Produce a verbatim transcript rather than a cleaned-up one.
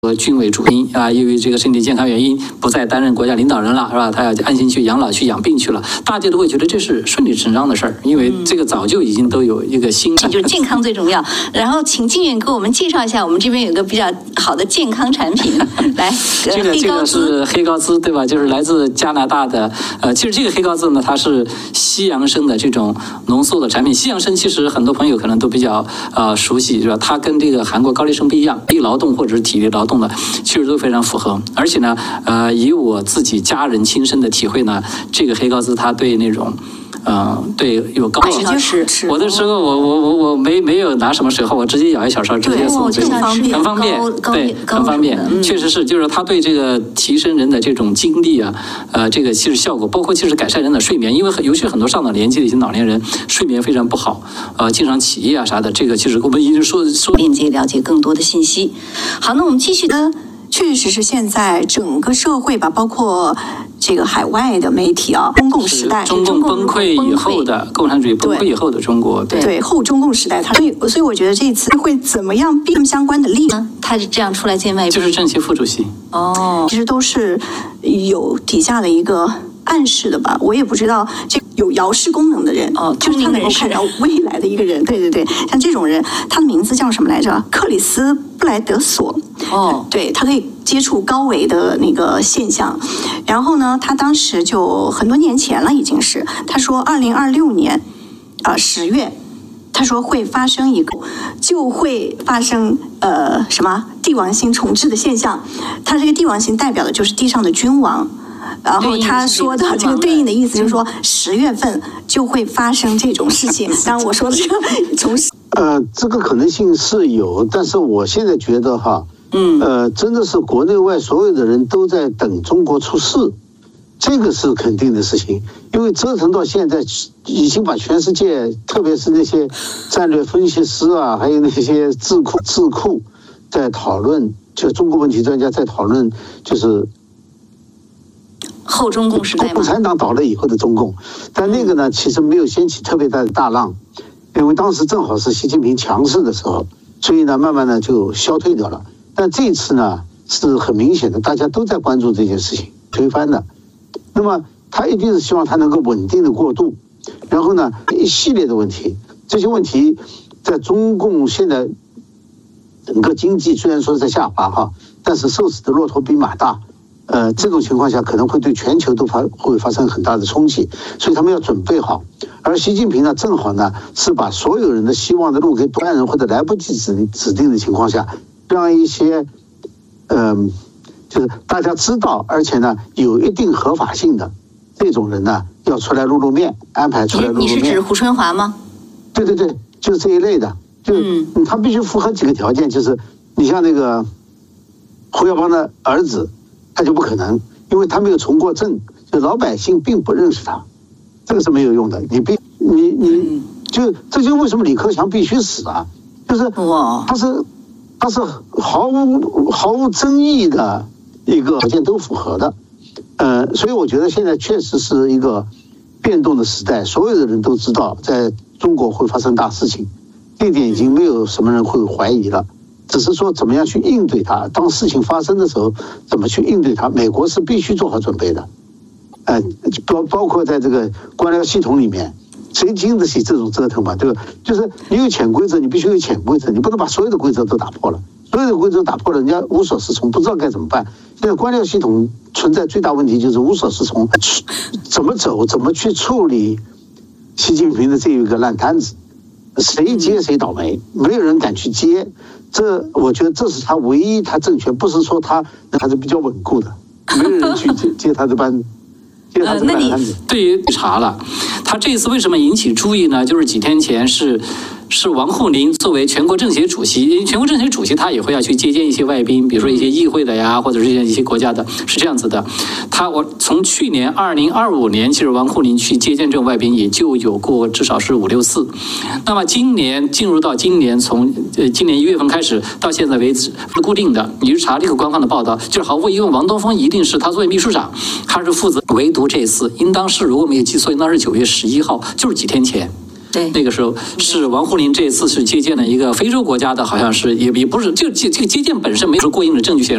和军委主因啊，由于这个身体健康原因不再担任国家领导人了，是吧？他要安心去养老、去养病去了。大家都会觉得这是顺理成章的事儿，因为这个早就已经都有一个新， 就是健康最重要。然后，请静远给我们介绍一下，我们这边有个比较好的健康产品，来， 这个这个是黑高兹，对吧？就是来自加拿大的，呃，其实这个黑高兹呢，它是西洋参的这种浓缩的产品。西洋参其实很多朋友可能都比较呃熟悉，是吧？它跟这个韩国高丽参不一样，力劳动或者是体力劳动的，其实都非常符合。而且呢，呃，以我自己家人亲身的体会呢，这个黑高兹它对那种。嗯、呃，对，有高直接吃。 我的时候，我我我我没没有拿什么水喝，我直接舀一小勺，直接送嘴里，很方便，对，很方便，嗯、确实是，就是它对这个提升人的这种精力啊，呃，这个其实效果，包括其实改善人的睡眠，因为尤其很多上了年纪的一些老年人睡眠非常不好，呃，经常起夜啊啥的，这个其实我们已经说说链接了解更多的信息。好，那我们继续呢。 确实是现在整个社会吧，包括这个海外的媒体啊，中共时代， 中共崩溃以后的共产主义崩溃以后的中国， 对对后中共时代，它所以所以我觉得这一次会怎么样并相关的利益， 他是这样出来见外宾， 就是政协副主席哦，其实都是有底下的一个暗示的吧，我也不知道这有遥视功能的人哦， 就是他能够看到未来的一个人，对对对，像这种人，他的名字叫什么来着？克里斯布莱德索。 哦， 对，他可以接触高维的那个现象，然后呢，他当时就很多年前了，已经是他说二零二六年啊十月，他说会发生一个就会发生呃什么帝王星重置的现象，他这个帝王星代表的就是地上的君王。然后他说的这个对应的意思就是说，十月份就会发生这种事情。当然我说的这个从呃，这个可能性是有，但是我现在觉得哈。嗯，呃，真的是国内外所有的人都在等中国出事，这个是肯定的事情。因为折腾到现在，已经把全世界，特别是那些战略分析师啊，还有那些智库智库，在讨论，就中国问题专家在讨论，就是后中共时代吗？ 共产党倒了以后的中共，但那个呢，其实没有掀起特别大的大浪，因为当时正好是习近平强势的时候，所以呢，慢慢的就消退掉了。但这次呢是很明显的，大家都在关注这件事情，推翻的。那么他一定是希望他能够稳定的过渡，然后呢一系列的问题，这些问题在中共现在整个经济虽然说在下滑哈，但是瘦死的骆驼比马大，呃，这种情况下可能会对全球都发会发生很大的冲击，所以他们要准备好。而习近平呢，正好呢是把所有人的希望的路给断人或者来不及指指定的情况下。让一些，嗯、呃，就是大家知道，而且呢有一定合法性的这种人呢，要出来露露面，安排出来露露面。 你是指胡春华吗？ 对对对，就是这一类的，就、嗯、他必须符合几个条件，就是你像那个胡耀邦的儿子，他就不可能，因为他没有从过政，就老百姓并不认识他，这个是没有用的。你必你你就这就为什么李克强必须死啊？就是他是。它是毫无毫无争议的一个条件都符合的，呃，所以我觉得现在确实是一个变动的时代，所有的人都知道在中国会发生大事情，这一点已经没有什么人会怀疑了，只是说怎么样去应对它，当事情发生的时候怎么去应对它，美国是必须做好准备的，呃，包包括在这个官僚系统里面。谁经得起这种折腾嘛？对吧？就是你有潜规则，你必须有潜规则，你不能把所有的规则都打破了。所有的规则打破了，人家无所适从，不知道该怎么办。现在官僚系统存在最大问题就是无所适从，怎么走，怎么去处理习近平的这一个烂摊子，谁接谁倒霉，没有人敢去接。这我觉得这是他唯一他正确，不是说他他是比较稳固的，没有人去接接他的班。 呃，那你对于查了，他这次为什么引起注意呢？就是几天前是是王沪宁作为全国政协主席，因为全国政协主席他也会要去接见一些外宾，比如说一些议会的呀，或者是一些国家的，是这样子的。他我从去年二零二五年，其实王沪宁去接见这种外宾也就有过至少是五六次。那么今年进入到今年，从呃今年一月份开始到现在为止是固定的。你去查这个官方的报道，就是毫无疑问，王东峰一定是他作为秘书长，他是负责唯独这次，应当是如果没有记错，应当是九月十一号，就是几天前。 对， 那个时候是王沪宁这次是接见了一个非洲国家的，好像是也也不是，就这这个接见本身没有过硬的证据显示。